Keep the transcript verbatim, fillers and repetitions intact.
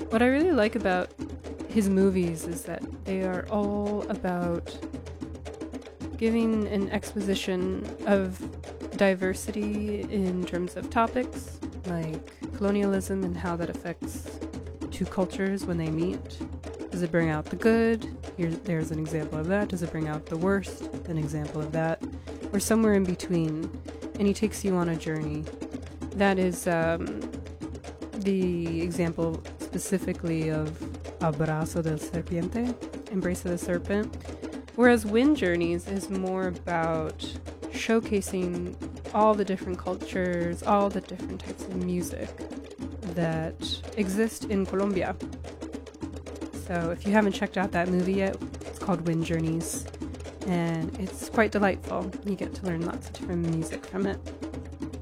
What I really like about his movies is that they are all about giving an exposition of diversity in terms of topics, like colonialism and how that affects two cultures when they meet. Does it bring out the good? Here, there's an example of that. Does it bring out the worst? An example of that. Or somewhere in between. And he takes you on a journey. That is um, the example specifically of Abrazo del Serpiente, Embrace of the Serpent. Whereas Wind Journeys is more about showcasing all the different cultures, all the different types of music that exist in Colombia. So if you haven't checked out that movie yet, it's called Wind Journeys, and it's quite delightful. You get to learn lots of different music from it.